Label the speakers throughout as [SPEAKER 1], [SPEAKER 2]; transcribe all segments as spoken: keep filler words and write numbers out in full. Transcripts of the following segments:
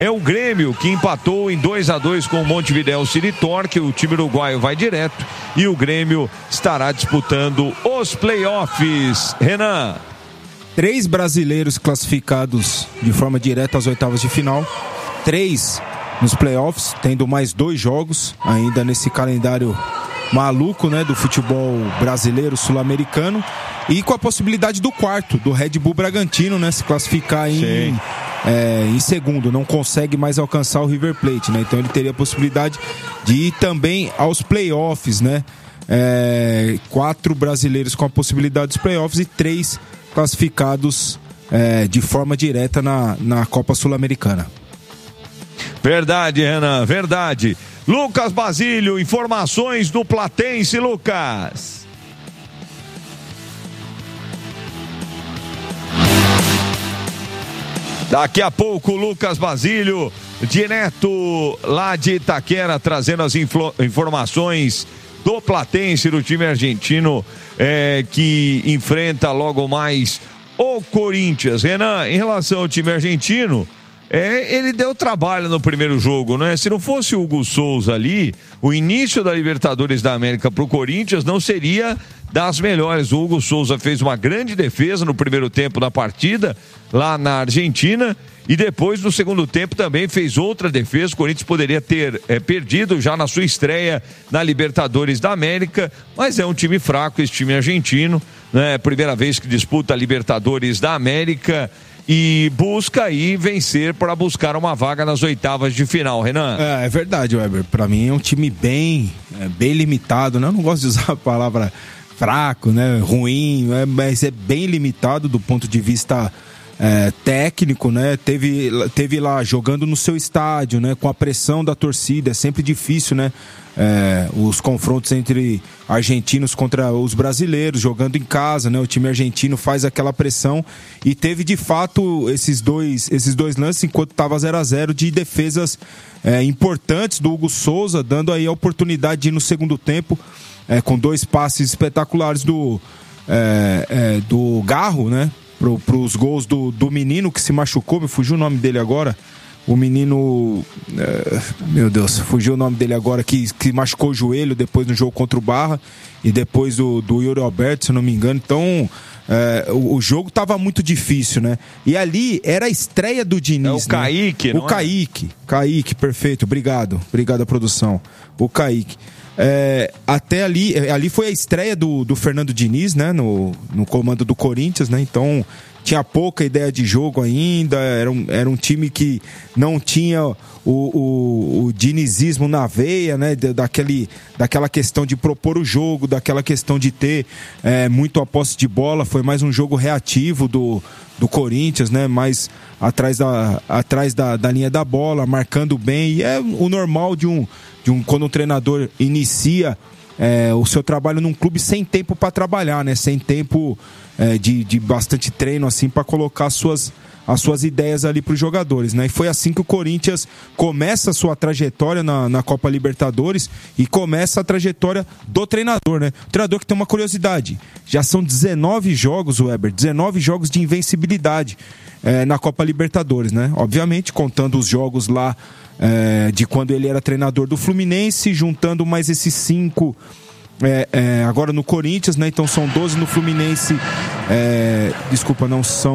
[SPEAKER 1] é o Grêmio, que empatou em dois a dois com o Montevidéu City Torque. O time uruguaio vai direto e o Grêmio estará disputando os playoffs. Renan.
[SPEAKER 2] Três brasileiros classificados de forma direta às oitavas de final. Três nos playoffs, tendo mais dois jogos ainda nesse calendário maluco, né, do futebol brasileiro sul-americano. E com a possibilidade do quarto, do Red Bull Bragantino, né, se classificar em... É, em segundo, não consegue mais alcançar o River Plate, né? Então ele teria a possibilidade de ir também aos playoffs, né? É, quatro brasileiros com a possibilidade dos playoffs e três classificados é, de forma direta na, na Copa Sul-Americana.
[SPEAKER 1] Verdade, Renan, verdade. Lucas Basílio, informações do Platense, Lucas. Daqui a pouco, Lucas Basílio, direto lá de Itaquera, trazendo as inflo- informações do Platense, do time argentino, é, que enfrenta logo mais o Corinthians. Renan, em relação ao time argentino, é, ele deu trabalho no primeiro jogo, né? Se não fosse o Hugo Souza ali, o início da Libertadores da América para o Corinthians não seria das melhores. O Hugo Souza fez uma grande defesa no primeiro tempo da partida, lá na Argentina, e depois no segundo tempo também fez outra defesa. O Corinthians poderia ter é, perdido já na sua estreia na Libertadores da América, mas é um time fraco esse time argentino, né? Primeira vez que disputa a Libertadores da América e busca aí vencer para buscar uma vaga nas oitavas de final, Renan.
[SPEAKER 2] É, é verdade, Weber. Para mim é um time bem, é, bem limitado, né? Eu não gosto de usar a palavra fraco, né? Ruim, né? Mas é bem limitado do ponto de vista é, técnico, né? Teve, teve lá jogando no seu estádio, né? Com a pressão da torcida, é sempre difícil, né? É, os confrontos entre argentinos contra os brasileiros, jogando em casa, né? O time argentino faz aquela pressão e teve de fato esses dois, esses dois lances enquanto estava zero a zero de defesas é, importantes do Hugo Souza, dando aí a oportunidade de ir no segundo tempo é, com dois passes espetaculares do, é, é, do Garro, né? Para os gols do, do menino que se machucou, me fugiu o nome dele agora. O menino, é, meu Deus, fugiu o nome dele agora, que, que machucou o joelho depois no jogo contra o Barra e depois do, do Yuri Alberto, se eu não me engano. Então, é, o, o jogo estava muito difícil, né? E ali era a estreia do Diniz. É o
[SPEAKER 1] Kaique,
[SPEAKER 2] né?
[SPEAKER 1] não
[SPEAKER 2] O Kaique, é? Kaique, perfeito, obrigado, obrigado à produção. O Kaique. É, até ali, ali foi a estreia do, do Fernando Diniz, né? No, no comando do Corinthians, né? Então tinha pouca ideia de jogo ainda, era um, era um time que não tinha o, o, o dinizismo na veia, né? Daquele, daquela questão de propor o jogo, daquela questão de ter é, muito a posse de bola. Foi mais um jogo reativo do, do Corinthians, né? Mais atrás, da, atrás da, da linha da bola, marcando bem, e é o normal de um, de um quando um treinador inicia é, o seu trabalho num clube sem tempo para trabalhar, né? Sem tempo é, de, de bastante treino assim para colocar as suas, as suas ideias ali para os jogadores, né? E foi assim que o Corinthians começa a sua trajetória na, na Copa Libertadores e começa a trajetória do treinador, né? O treinador que tem uma curiosidade, já são dezenove jogos, Weber, dezenove jogos de invencibilidade é, na Copa Libertadores, né? Obviamente contando os jogos lá É, de quando ele era treinador do Fluminense, juntando mais esses cinco é, é, agora no Corinthians, né? Então são doze no Fluminense, é, desculpa, não, são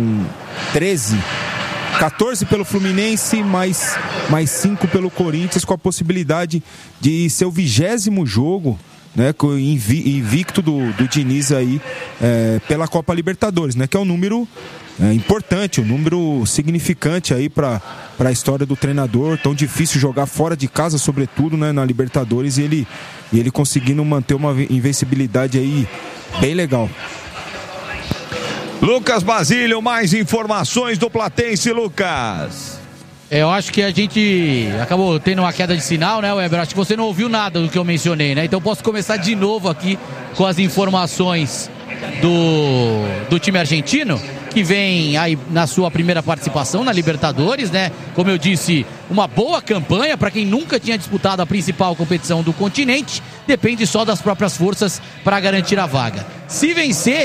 [SPEAKER 2] treze, quatorze pelo Fluminense, mais, mais cinco pelo Corinthians, com a possibilidade de ser o vigésimo jogo, né, invicto do, do Diniz aí é, pela Copa Libertadores, né, que é um número é, importante, um número significante aí para a história do treinador. Tão difícil jogar fora de casa, sobretudo, né, na Libertadores, e ele, e ele conseguindo manter uma invencibilidade aí bem legal.
[SPEAKER 1] Lucas Basílio, mais informações do Platense, Lucas.
[SPEAKER 3] Eu acho que a gente acabou tendo uma queda de sinal, né, Weber? Acho que você não ouviu nada do que eu mencionei, né? Então posso começar de novo aqui com as informações do, do time argentino, que vem aí na sua primeira participação na Libertadores, né? Como eu disse, uma boa campanha para quem nunca tinha disputado a principal competição do continente. Depende só das próprias forças para garantir a vaga. Se vencer,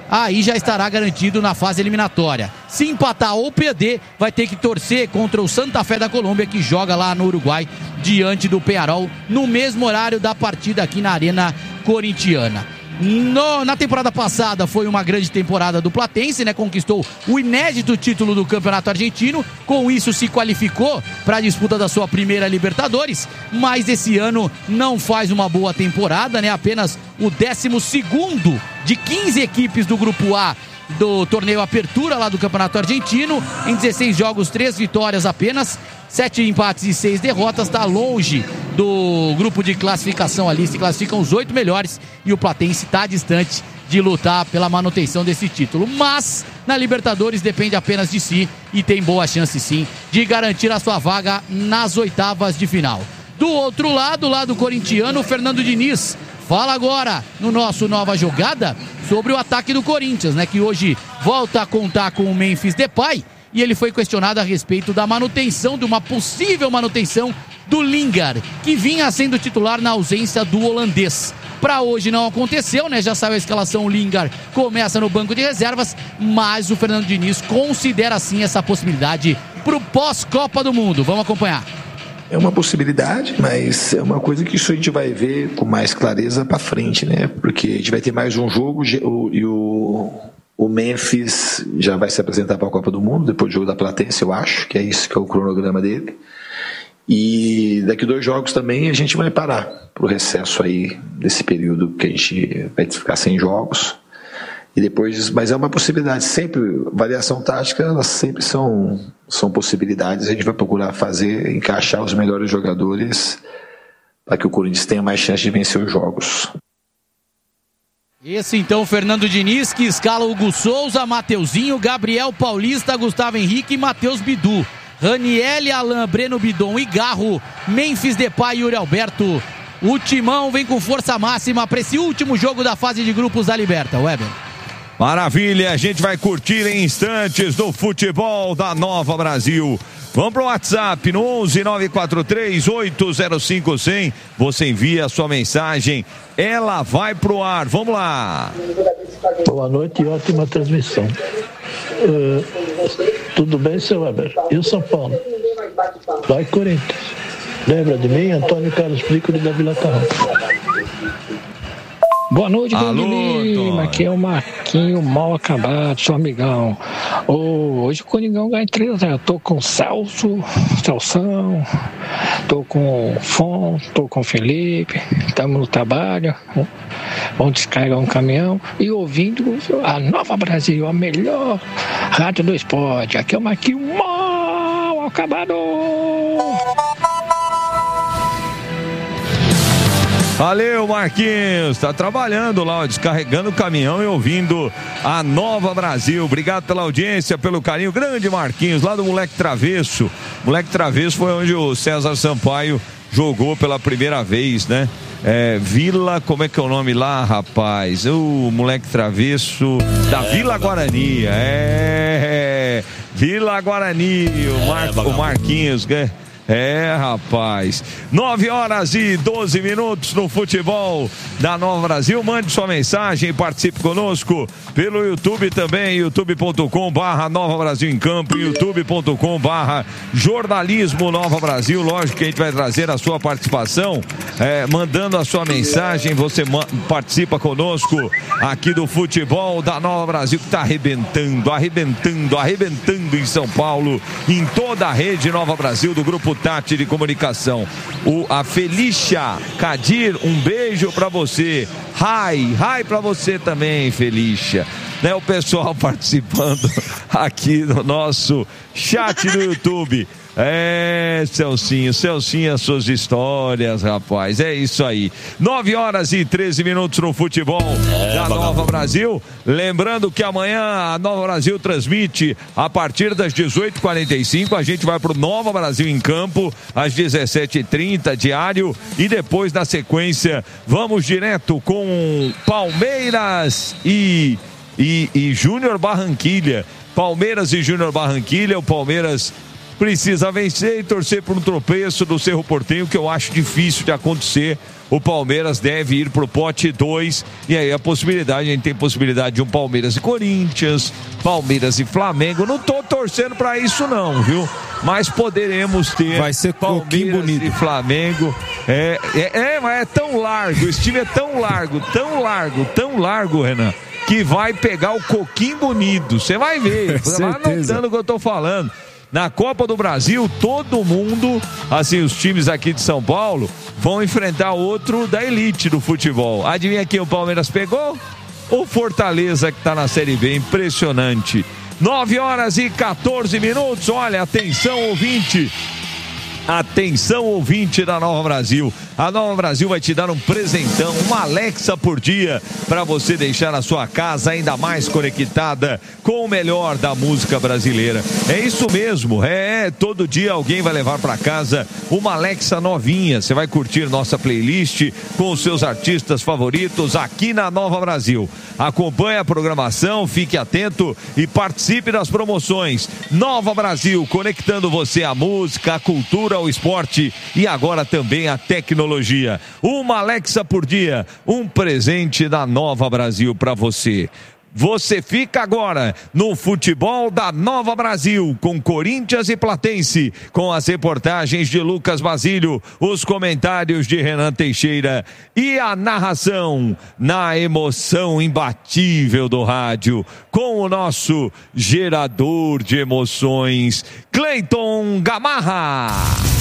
[SPEAKER 3] aí já estará garantido na fase eliminatória. Se empatar ou perder, vai ter que torcer contra o Santa Fé da Colômbia, que joga lá no Uruguai, diante do Peñarol, no mesmo horário da partida aqui na Arena Corintiana. No, na temporada passada foi uma grande temporada do Platense, né? Conquistou o inédito título do Campeonato Argentino, com isso se qualificou para a disputa da sua primeira Libertadores, mas esse ano não faz uma boa temporada, né? Apenas o décimo segundo de quinze equipes do Grupo A do torneio Apertura lá do Campeonato Argentino, em dezesseis jogos, três vitórias apenas, sete empates e seis derrotas, está longe do grupo de classificação ali, se classificam os oito melhores e o Platense está distante de lutar pela manutenção desse título, mas na Libertadores depende apenas de si e tem boa chance sim de garantir a sua vaga nas oitavas de final. Do outro lado, lado corintiano, o Fernando Diniz fala agora no nosso Nova Jogada sobre o ataque do Corinthians, né, que hoje volta a contar com o Memphis Depay, e ele foi questionado a respeito da manutenção, de uma possível manutenção do Lingard, que vinha sendo titular na ausência do holandês. Para hoje não aconteceu, né? Já saiu a escalação, o Lingard começa no banco de reservas, mas o Fernando Diniz considera sim essa possibilidade para o pós-Copa do Mundo. Vamos acompanhar.
[SPEAKER 4] É uma possibilidade, mas é uma coisa que isso a gente vai ver com mais clareza para frente, né? Porque a gente vai ter mais um jogo e o, o Memphis já vai se apresentar para a Copa do Mundo, depois do jogo da Platense, eu acho, que é isso que é o cronograma dele. E daqui dois jogos também a gente vai parar para o recesso aí desse período que a gente vai ficar sem jogos. E depois, mas é uma possibilidade, sempre, variação tática, elas sempre são, são possibilidades, a gente vai procurar fazer, encaixar os melhores jogadores para que o Corinthians tenha mais chance de vencer os jogos.
[SPEAKER 3] Esse então, Fernando Diniz, que escala Hugo Souza, Mateuzinho, Gabriel Paulista, Gustavo Henrique e Matheus Bidu. Raniel, Alain, Breno Bidon e Garro, Memphis Depay e Yuri Alberto. O Timão vem com força máxima para esse último jogo da fase de grupos da Liberta, Weber.
[SPEAKER 1] Maravilha, a gente vai curtir em instantes do futebol da Nova Brasil. Vamos pro WhatsApp no onze nove quatro três oito zero cinco cem. Você envia a sua mensagem, ela vai pro ar. Vamos lá.
[SPEAKER 5] Boa noite e ótima transmissão. Uh, tudo bem, seu Weber? E o São Paulo? Vai, Corinthians. Lembra de mim? Antônio Carlos Prícoli da Vila Carrão.
[SPEAKER 6] Boa noite, Grande Lima. Aqui é o Marquinho mal acabado, seu amigão. Oh, hoje o Coringão ganha três a zero. Eu tô com o Celso, Celção, tô com o Fon, tô com o Felipe, estamos no trabalho, vamos descarregar um caminhão e ouvindo a Nova Brasil, a melhor rádio do esporte. Aqui é o Marquinho mal acabado.
[SPEAKER 1] Valeu, Marquinhos, tá trabalhando lá, ó, descarregando o caminhão e ouvindo a Nova Brasil. Obrigado pela audiência, pelo carinho. Grande Marquinhos, lá do Moleque Travesso. Moleque Travesso foi onde o César Sampaio jogou pela primeira vez, né? É, Vila, como é que é o nome lá, rapaz? O Moleque Travesso da Vila Guarani. É, Vila Guarani, o, Mar, o Marquinhos, né? É, rapaz. nove horas e doze minutos no futebol da Nova Brasil. Mande sua mensagem, participe conosco pelo YouTube também, youtube ponto com barra Nova Brasil em Campo, youtube ponto com barra Jornalismo Nova Brasil. Lógico que a gente vai trazer a sua participação, é, mandando a sua mensagem. Você participa conosco aqui do futebol da Nova Brasil, que está arrebentando, arrebentando, arrebentando em São Paulo, em toda a rede Nova Brasil do Grupo Tati de Comunicação. O, a Felícia Cadir, um beijo pra você. Hi, hi pra você também, Felícia. Né, o pessoal participando aqui no nosso chat do YouTube. É, Celcinho, Celcinho, as suas histórias, rapaz, é isso aí. nove horas e treze minutos no futebol é, da Nova Brasil. Lembrando que amanhã a Nova Brasil transmite a partir das dezoito e quarenta e cinco. A gente vai pro Nova Brasil em Campo às dezessete e trinta, diário. E depois, na sequência, vamos direto com Palmeiras e, e, e Júnior Barranquilha. Palmeiras e Júnior Barranquilha. O Palmeiras precisa vencer e torcer por um tropeço do Cerro Porteño, que eu acho difícil de acontecer. O Palmeiras deve ir pro pote dois, e aí a possibilidade, a gente tem possibilidade de um Palmeiras e Corinthians, Palmeiras e Flamengo. Não tô torcendo pra isso não, viu? Mas poderemos ter
[SPEAKER 2] Vai ser
[SPEAKER 1] Palmeiras
[SPEAKER 2] bonito.
[SPEAKER 1] e Flamengo. É, é, é, mas é tão largo, esse time é tão largo, tão largo, tão largo, Renan, que vai pegar o coquinho bonito. Você vai ver, você vai anotando o que eu tô falando. Na Copa do Brasil, todo mundo, assim, os times aqui de São Paulo, vão enfrentar outro da elite do futebol. Adivinha quem o Palmeiras pegou? O Fortaleza, que tá na Série B. Impressionante. nove horas e quatorze minutos. Olha, atenção, ouvinte. Atenção, ouvinte da Nova Brasil. A Nova Brasil vai te dar um presentão, uma Alexa por dia, para você deixar a sua casa ainda mais conectada com o melhor da música brasileira. É isso mesmo, é, todo dia alguém vai levar para casa uma Alexa novinha. Você vai curtir nossa playlist com os seus artistas favoritos aqui na Nova Brasil. Acompanhe a programação, fique atento e participe das promoções. Nova Brasil, conectando você à música, à cultura, ao esporte e agora também à tecnologia. Uma Alexa por dia, um presente da Nova Brasil para você. Você fica agora no futebol da Nova Brasil, com Corinthians e Platense, com as reportagens de Lucas Basílio, os comentários de Renan Teixeira e a narração na emoção imbatível do rádio, com o nosso gerador de emoções, Cleiton Gamarra.